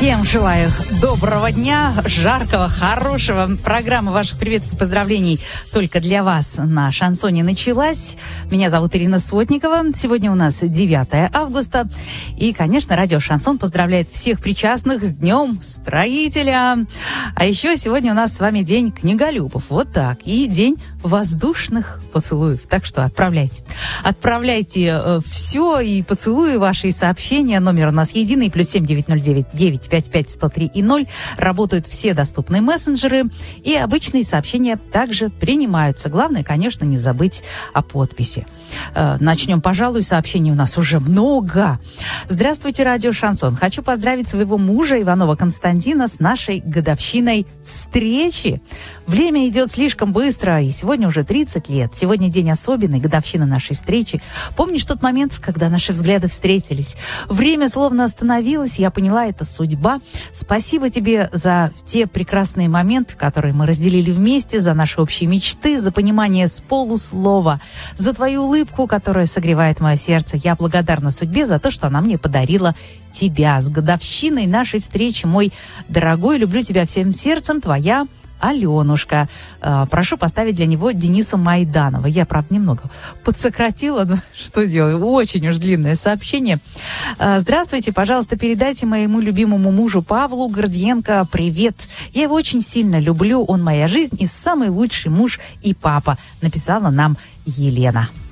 Всем желаю доброго дня, жаркого, хорошего. Программа ваших приветов и поздравлений только для вас на Шансоне началась. Меня зовут Ирина Сотникова. Сегодня у нас 9 августа. И, конечно, радио Шансон поздравляет всех причастных с Днем Строителя. А еще сегодня у нас с вами День книголюбов. Вот так. И День воздушных поцелуев. Так что отправляйте. Отправляйте все и поцелуи ваши, и сообщения. Номер у нас единый, +7 909 955 103 и 0. Работают все доступные мессенджеры. И обычные сообщения также принимаются. Главное, конечно, не забыть о подписи. Начнем, пожалуй, сообщений у нас уже много. Здравствуйте, радио Шансон. Хочу поздравить своего мужа Иванова Константина с нашей годовщиной встречи. Время идет слишком быстро, и сегодня уже 30 лет. Сегодня день особенный, годовщина нашей встречи. Помнишь тот момент, когда наши взгляды встретились? Время словно остановилось, я поняла, это судьба. Спасибо тебе за те прекрасные моменты, которые мы разделили вместе, за наши общие мечты, за понимание с полуслова, за твою улыбку, которая согревает мое сердце. Я благодарна судьбе за то, что она мне подарила тебя. С годовщиной нашей встречи, мой дорогой, люблю тебя всем сердцем, твоя Аленушка. Прошу поставить для него Дениса Майданова. Я, правда, немного подсократила, но что делать? Очень уж длинное сообщение. Здравствуйте, пожалуйста, передайте моему любимому мужу Павлу Гордиенко привет. Я его очень сильно люблю, он моя жизнь и самый лучший муж и папа, написала нам Елена.